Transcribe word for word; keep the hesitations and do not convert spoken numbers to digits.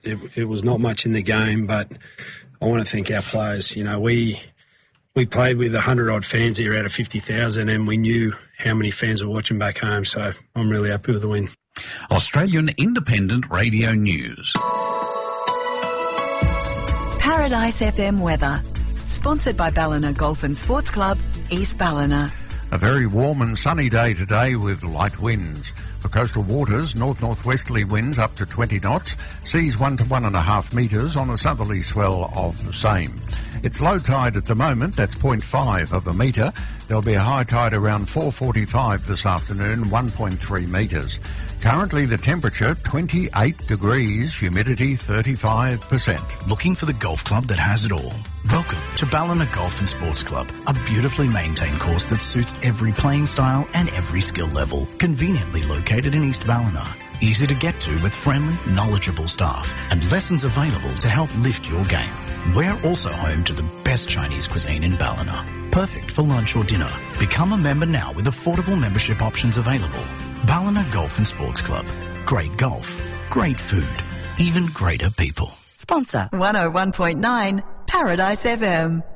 it, it was not much in the game, but I want to thank our players. You know, we we played with one hundred odd fans here out of fifty thousand, and we knew how many fans were watching back home, so I'm really happy with the win. Australian Independent Radio News. Paradise F M weather. Sponsored by Ballina Golf and Sports Club, East Ballina. A very warm and sunny day today with light winds. For coastal waters, north-northwesterly winds up to twenty knots, seas one to one and a half metres on a southerly swell of the same. It's low tide at the moment, that's zero point five of a metre. There'll be a high tide around four forty-five this afternoon, one point three metres. Currently the temperature twenty-eight degrees, humidity thirty-five percent. Looking for the golf club that has it all? Welcome to Ballina Golf and Sports Club, a beautifully maintained course that suits every playing style and every skill level. Conveniently located in East Ballina. Easy to get to with friendly, knowledgeable staff and lessons available to help lift your game. We're also home to the best Chinese cuisine in Ballina. Perfect for lunch or dinner. Become a member now with affordable membership options available. Ballina Golf and Sports Club. Great golf, great food, even greater people. Sponsor one oh one point nine Paradise F M.